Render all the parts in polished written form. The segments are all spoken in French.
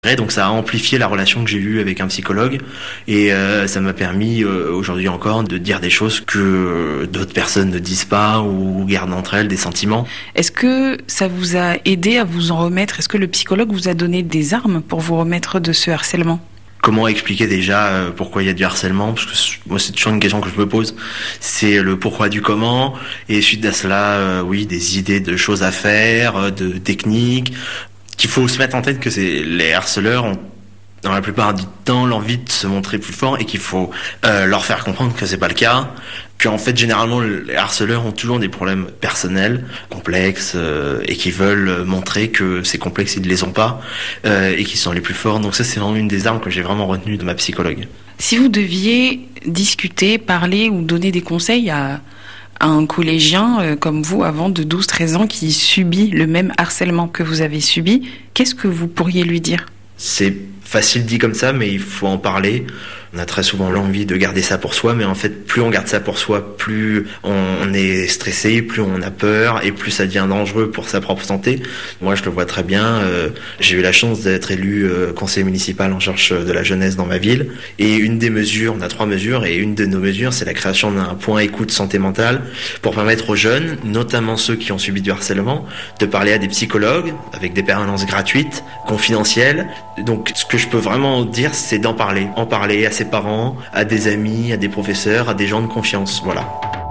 Donc ça a amplifié la relation que j'ai eue avec un psychologue et ça m'a permis aujourd'hui encore de dire des choses que d'autres personnes ne disent pas ou gardent entre elles des sentiments. Est-ce que ça vous a aidé à vous en remettre ? Est-ce que le psychologue vous a donné des armes pour vous remettre de ce harcèlement ? Comment expliquer déjà pourquoi il y a du harcèlement ? Parce que moi c'est toujours une question que je me pose. C'est le pourquoi du comment et suite à cela, oui, des idées de choses à faire, de techniques. Qu'il faut se mettre en tête que les harceleurs ont dans la plupart du temps l'envie de se montrer plus fort et qu'il faut leur faire comprendre que c'est pas le cas, qu'en fait généralement les harceleurs ont toujours des problèmes personnels complexes et qui veulent montrer que ces complexes ils ne les ont pas et qu'ils sont les plus forts. Donc ça c'est vraiment une des armes que j'ai vraiment retenues de ma psychologue. Si vous deviez discuter, parler ou donner des conseils à un collégien comme vous, avant de 12-13 ans, qui subit le même harcèlement que vous avez subi, qu'est-ce que vous pourriez lui dire ? C'est facile dit comme ça, mais il faut en parler. On a très souvent l'envie de garder ça pour soi, mais en fait, plus on garde ça pour soi, plus on est stressé, plus on a peur, et plus ça devient dangereux pour sa propre santé. Moi, je le vois très bien. J'ai eu la chance d'être élu conseiller municipal en charge de la jeunesse dans ma ville. Et une des mesures, on a 3 mesures, et une de nos mesures, c'est la création d'un point écoute santé mentale pour permettre aux jeunes, notamment ceux qui ont subi du harcèlement, de parler à des psychologues avec des permanences gratuites, confidentielles. Donc, ce que je peux vraiment dire, c'est d'en parler. En parler à ses parents, à des amis, à des professeurs, à des gens de confiance, voilà.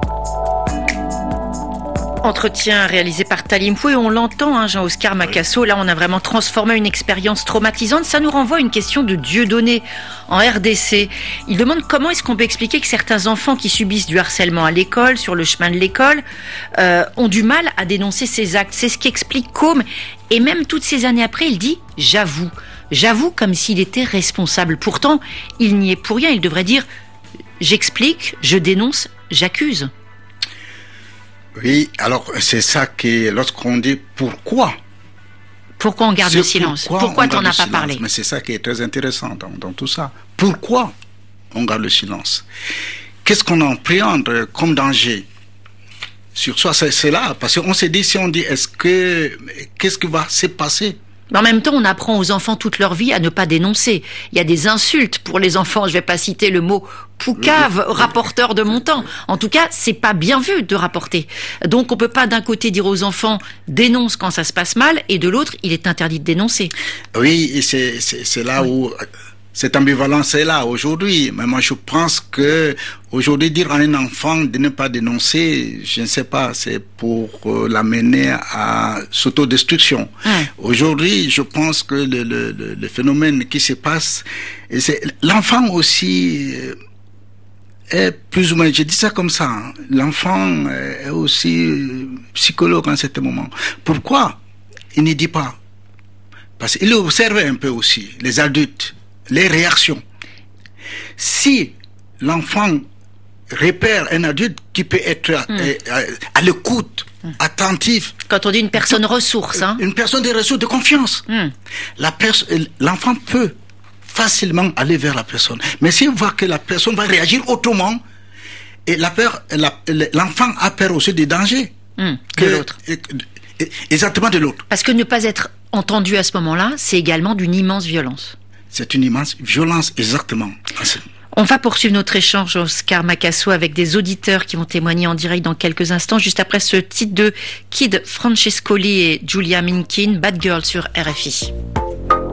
Entretien réalisé par Talim Foué, on l'entend, Jean-Oscar Macasso, là on a vraiment transformé une expérience traumatisante. Ça nous renvoie à une question de Dieudonné en RDC. Il demande comment est-ce qu'on peut expliquer que certains enfants qui subissent du harcèlement à l'école, sur le chemin de l'école, ont du mal à dénoncer ces actes. C'est ce qu'explique Côme. Et même toutes ces années après, il dit « j'avoue ». J'avoue comme s'il était responsable. Pourtant, il n'y est pour rien. Il devrait dire « j'explique, je dénonce, j'accuse ». Oui, alors c'est ça que lorsqu'on dit « pourquoi ?» Pourquoi on garde le silence ? Pourquoi tu n'en as pas parlé ? Mais c'est ça qui est très intéressant dans tout ça. Pourquoi on garde le silence ? Qu'est-ce qu'on appréhende comme danger sur soi ? C'est là, parce qu'on s'est dit, si on dit, qu'est-ce qui va se passer ? Mais en même temps, on apprend aux enfants toute leur vie à ne pas dénoncer. Il y a des insultes pour les enfants. Je vais pas citer le mot poucave, rapporteur de montant. En tout cas, c'est pas bien vu de rapporter. Donc, on peut pas d'un côté dire aux enfants dénonce quand ça se passe mal, et de l'autre, il est interdit de dénoncer. Oui, et c'est là où cette ambivalence est là aujourd'hui. Mais moi, je pense que aujourd'hui, dire à un enfant de ne pas dénoncer, je ne sais pas, c'est pour l'amener à s'autodestruction. Aujourd'hui, je pense que le phénomène qui se passe, c'est l'enfant aussi est plus ou moins, je dis ça comme ça, l'enfant est aussi psychologue en ce moment. Pourquoi il ne dit pas? Parce qu'il observe un peu aussi les adultes, les réactions. Si l'enfant repère un adulte qui peut être à l'écoute, attentif. Quand on dit une personne ressource, une personne de ressources, de confiance. L'enfant peut facilement aller vers la personne. Mais s'il voit que la personne va réagir autrement, et l'enfant a peur aussi des dangers. De l'autre. Exactement, de l'autre. Parce que ne pas être entendu à ce moment-là, c'est également d'une immense violence. C'est une immense violence, exactement. On va poursuivre notre échange, Oscar Macasso, avec des auditeurs qui vont témoigner en direct dans quelques instants, juste après ce titre de Kid Francescoli et Julia Minkin, Bad Girl sur RFI.